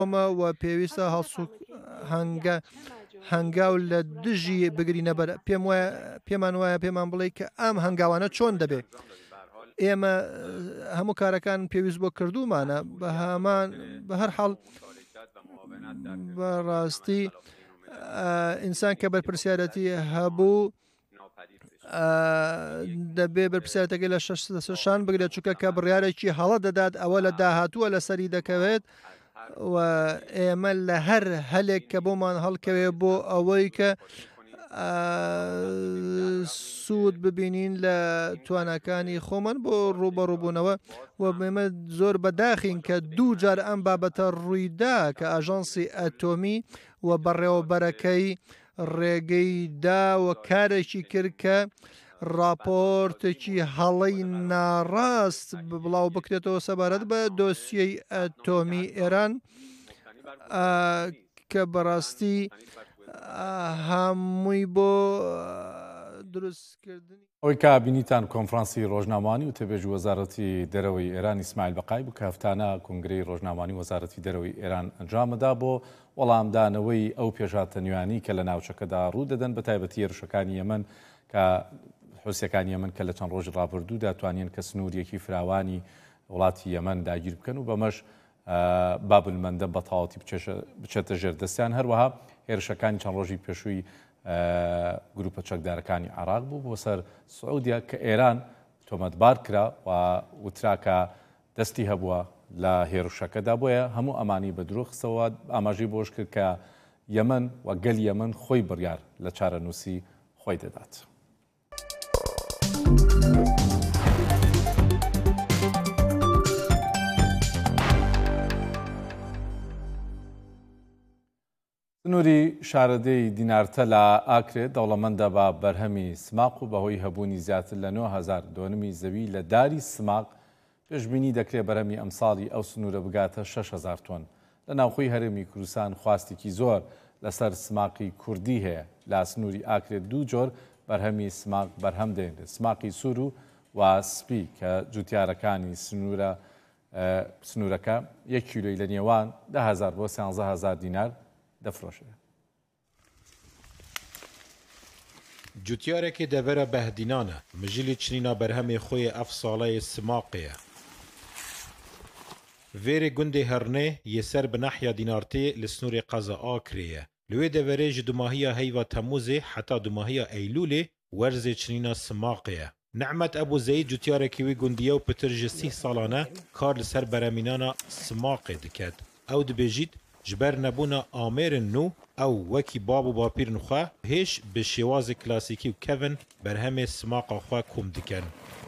و پێویستە هەنگاو لە دژی بگرینە بەر پێمان وایە پێمان بڵێ کە ئەم هەنگاوانە چۆن دەبێت. ئێمە هەموو کارەکان پێویست بۆ کردومانە بە هەر حاڵ بەڕاستی ئینسان کە بەرپرسیارەتی هەبوو دەبێ بەرپرسیارەتەکەی لە شان بگرێت چونکە کە بڕیارێکی هەڵە دەدات ئەوە لە داهاتووە لەسەری دەکەوێت و ئێمە لە هەر هەلێک کە بۆمان هەڵکەوێ بۆ ئەوەی کە سوود ببینین لە توانەکانی خۆمان بۆ ڕوبەڕووبوونەوە و ئێمە زۆر بەداخین کە دوو جار ئەم بابەتە ڕوویدا کە ئاژانسی ئەتۆمی و بەڕێوەبەرەکەی ڕێگەی دا و کارێکی کرد کە راپۆرتێکی هەڵەی ناڕاست بڵاو بکرێتەوە سەبارەت بە دۆسیەی ئەتۆمی ئێران کە بەڕاستی هەمووی بۆ دروستکردنی ئەوەی کابینیتان کۆنفرانسی ڕۆژنامانی و تێبێژ وەزارەتی دەرەوەی ئێران ئیسماعیل بەقای بوو کە هەفتانە کنگرەی ڕۆژنامانی وەزارەتی دەرەوەی ئێران ئەنجامەدا بۆ وەڵامدانەوەی ئەو پێشاتە نوێیانی کە لە ناوچەکەدا ڕوو دەدەن بە تایبەتی هێرشەکانی یەمەن کە حوسەکانی یەمەن کە لە چەند ڕۆژی ڕابردوودا توانین کە سنووریەکی فراوانی وڵاتی یەمەن داگیر بکەن و بەمەش بابلمەندە بە تەواوەتی بچێتە ژێردەستیان. هەروەها هێرشەکانی چەند ڕۆژی پێشووی گروپە چەکدارەکانی عێراق بوو بۆ سەر سعودیا کە ئێران تۆمەتبار کرا و وتراکە دەستی هەبووە لە هێرشەکەدا. بۆیە هەموو ئەمانی بە درۆ خستەوە ئاماژەی بۆش کرد کە یەمەن و گەل یەمەن خۆی بڕیار لە چارەنووسی خۆی دەدات. سنووری شارەدەی دینارتە لە ئاکرێ دەوڵەمەندە بە بەرهەمی سماق و بەهۆی هەبوونی زیاتر لە 9,000 دۆنمی زەوی لە داری سماق پێشبینی دەکرێت بەرهەمی ئەمساڵی ئەو سنوورە بگاتە 6,000 تۆن. لە ناوخۆی هەرێمی کوردستان خواستێکی زۆر لەسەر سماقی کوردی هەیە. لە سنووری ئاکرێ دوو جۆر بەرهەمی سماق بەرهەم دێنێت، سماقی سوور و سپی کە جوتیارەکانی سنوورەکە 1 کیلۆی لە نێوان 10,000 بۆ 13,000 دینار دەفرۆشێت. جوتیارێکی دەڤەرە بەهدینانە مژیلی چنینە بەرهەمی خۆی ئەف ساڵەی سماقەیە. vêrê gundê hernê yê ser bi nehya dînartê li snûrê qeza Akrê ye. Li wê deverê ji dumahiya heyva Temûzê heta dumahiya Eylûlê werzê çinîna Simaqê ye. Nehmet Ebu Zeyd cutyarekî wî gundiye û pitir ji 30 salan e kar li ser beremînana Simaqê diket. Ew dibêjît ji ber nebûna amêrên nû ew wekî bab û bapîrên xwe hêş bi şêwazê klasîkî û kevin berhemê Simaqa xwe kom dikin.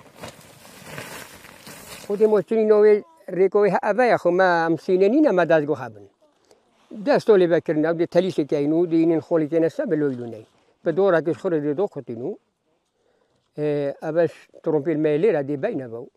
خودی مچینەوەی ڕێکەوەی ئەڤەیە خۆمە ئەم سینەنینە مەدازگۆ هەبن دەستۆ لێ بەکردن ئەو دێ تەلیشێکین و دینین خۆڵی تێنەسە بەلۆیلونەی بە دۆڕێکش خۆرە دێ دۆ خوتین و ئەبەش تڕۆمپێل مەلێرە دێ بینەبە و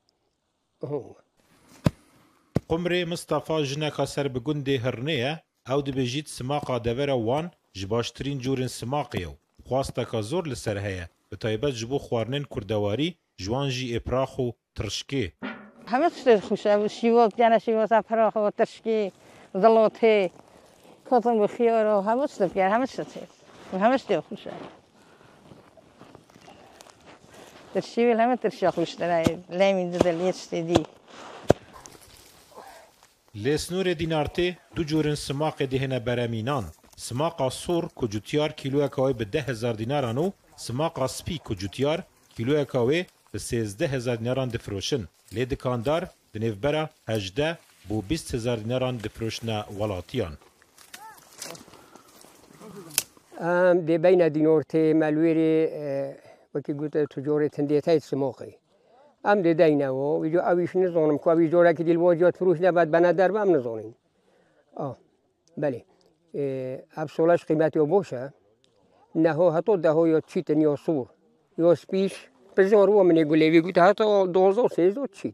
قمرê Mistafa jineka ser bi gundê hirnêye ew dibêjît simaqa devera wan ji baştirîn curên Simaqê ew xwasteka zor li ser heye bi taybet ji bo xwarinên kurdewarî ji wan jî êpirax û tirşkê. همه چیز خوشه و شیوات یعنی شیوات پراخ و تشکی زلاته کاتم و خیار و همه چیز بیار همه چیز همه چیز خوشه ترشیوی همه ترشیا خوش داره لیمی دلیت شدی Lê snûrê dînartê du curên Simaqê dihêne beremînan. Simaqa sor ku cutiyar kîloyeka wê bi 10,000 dînaran û simaqa spî ku cutiyar kîloyeka wê bi 13,000 dînaran difiroşin. Lê dikandar di nêvbera 18 bû 20,000 dînaran difiroşina welatiyan. ئەم دێ بینە دینۆرتێ مەلوێرێ وەکی گوتە توجۆرێ تندێتای سمۆقی ئەم دێ داینەوە ویدیۆ ئەویش نزانم کووی زۆرەکی دیلوە جات فروش دەبات بەنە دەربام نزانین بەێ ئەب سۆڵەش قیمەتی بۆشە نەهۆ هەتۆ دەهۆ یا چیتن یا سوور یا سپیش پزۆروە منێ گولێوی گوتە هەتا 2013 چیت.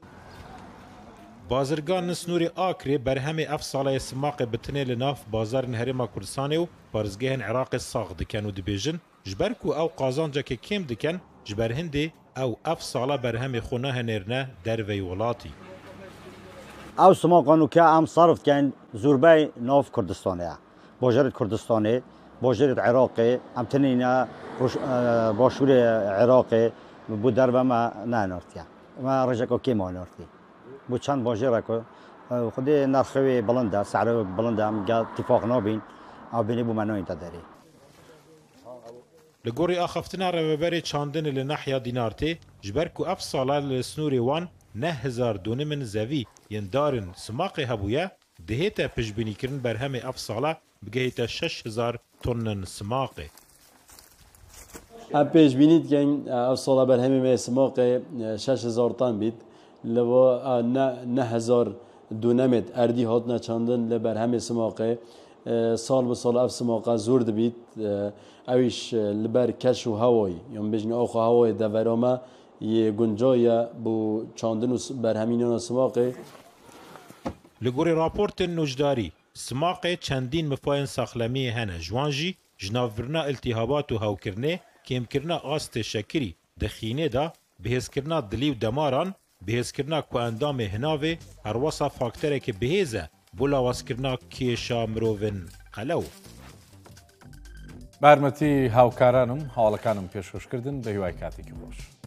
Bazirgan snûrê Akrê berhemê ev salaya Simaqê bitinê li nav bazarên Herêma Kurdistanê û parizgehên Iraqê sax dikin û dibêjin ji ber ku ew qazancekê kêm dikin ji ber hindê ew ev sala berhemê xwe nahenêrine derveyê welatî. ئەو سماقانوکە ئەم سەرف کەین زۆربەی ناو کوردستانەیە باژێرت کوردستانê باژێرت عێراقê ئەم تنینە باشوورê عێراقê بۆ derve me nenartiye me ڕێژێک kêm anartî بۆ çend bajêrek xudê nerxewê bilind e serê bilind em gel tîfaq nabîn ew bênî bû me nayên te derê. Li gorî axaftina rêveberê çandinê li Nahya Dînartê ji ber ku ev sala li snûrê wan 9,000 donimên zevî yên darên simaqê hebûye, dihête piştbînîkirin berhemê ev sala bigihîte 6,000 tonin simaqê. Em pêşbînî dikin ev sala berhemê me simaqê 6,000 tan bît li 9,000 donemet erdî hatine çandin li berhemê simaqê sal bi sal ev simaqa zor dibît evîş li ber keş û hewayî yan bêjin axa hewayê devera me yê guncaye bû çandin û berhemînana simaqê. Li gorî raportên nûjdarî simaqê çendîn mifayên saxlemiyê hene ji wan jî ji navbirina iltîhabat û hewkirinê kêmkirina astê şekirî di xînê da bihêzkirina dilî û demaran bihêzkirina ku endamê hinavê herwasa fakterekî bihêz e بۆ لاوازکردنا کێشا مرۆڤن قەلەو. بارمەتی هاوکارانم هەواڵەکانم پێشکەشکردن بە هیوای کاتێکی خۆش.